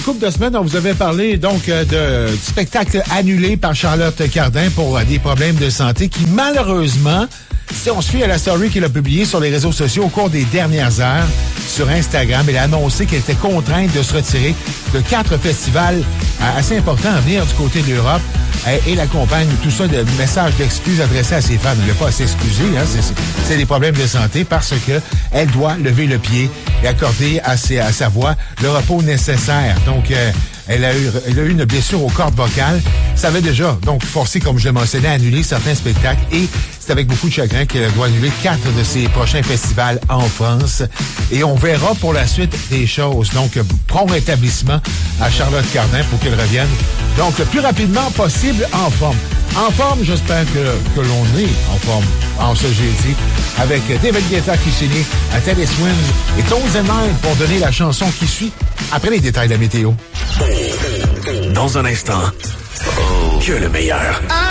Couple de semaines, on vous avait parlé donc du spectacle annulé par Charlotte Cardin pour des problèmes de santé qui, malheureusement, si on se fie à la story qu'elle a publiée sur les réseaux sociaux au cours des dernières heures sur Instagram, elle a annoncé qu'elle était contrainte de se retirer de 4 festivals assez importants à venir du côté de l'Europe. Et l'accompagne tout ça de messages d'excuses adressés à ses fans. Elle n'a pas à s'excuser, hein, c'est des problèmes de santé parce que elle doit lever le pied et accorder à sa voix le repos nécessaire. Donc, elle a eu une blessure aux cordes vocales. Ça avait déjà, donc, forcé, comme je le mentionnais, à annuler certains spectacles. Et c'est avec beaucoup de chagrin qu'elle doit annuler 4 de ses prochains festivals en France. Et on verra pour la suite des choses. Donc, prompt rétablissement à Charlotte Cardin pour qu'elle revienne, donc, le plus rapidement possible en forme. En forme, j'espère que l'on est en forme en ce jeudi avec David Guetta qui s'unit à Teddy Swims et Tones and I pour donner la chanson qui suit après les détails de la météo. Dans un instant, que le meilleur.